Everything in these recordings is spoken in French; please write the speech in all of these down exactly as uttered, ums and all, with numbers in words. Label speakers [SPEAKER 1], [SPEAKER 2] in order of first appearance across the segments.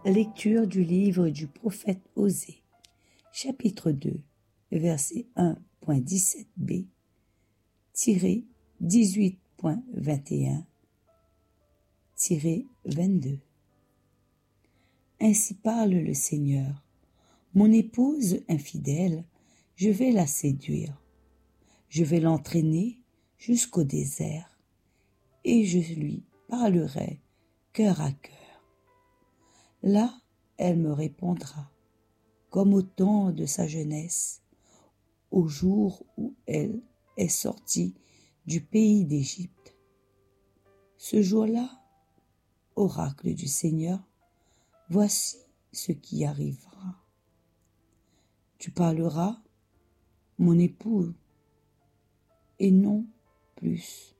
[SPEAKER 1] Lecture du livre du prophète Osée, chapitre deux, verset un point dix-sept b, tiré dix-huit point vingt et un, tiré vingt-deux. Ainsi parle le Seigneur, mon épouse infidèle, je vais la séduire, je vais l'entraîner jusqu'au désert, et je lui parlerai cœur à cœur. Là, elle me répondra, comme au temps de sa jeunesse, au jour où elle est sortie du pays d'Égypte. Ce jour-là, oracle du Seigneur, voici ce qui arrivera. Tu parleras, mon époux, et non plus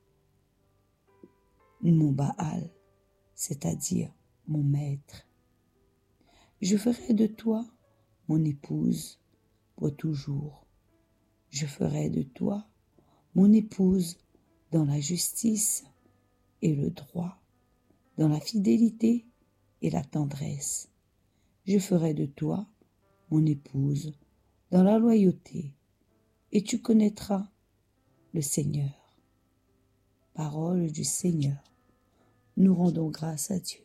[SPEAKER 1] mon Baal, c'est-à-dire mon maître. Je ferai de toi mon épouse pour toujours. Je ferai de toi mon épouse dans la justice et le droit, dans la fidélité et la tendresse. Je ferai de toi mon épouse dans la loyauté, et tu connaîtras le Seigneur. Parole du Seigneur. Nous rendons grâce à Dieu.